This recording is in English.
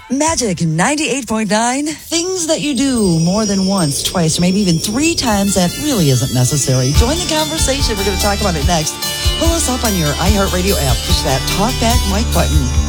Magic 98.9. Things that you do more than once, twice, or maybe even 3 times that really isn't necessary. Join the conversation. We're going to talk about it next. Pull us up on your iHeartRadio app. Push that talkback mic button.